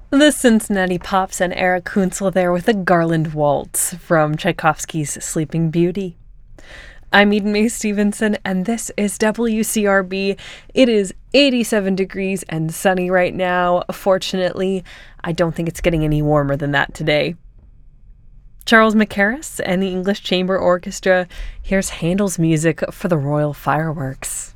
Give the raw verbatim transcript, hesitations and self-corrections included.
The Cincinnati Pops and Eric Kunzel there with a Garland Waltz from Tchaikovsky's Sleeping Beauty. I'm Eden Mae Stevenson, and this is W C R B. It is eighty-seven degrees and sunny right now. Fortunately, I don't think it's getting any warmer than that today. Charles Mackerras and the English Chamber Orchestra. Here's Handel's music for the Royal Fireworks.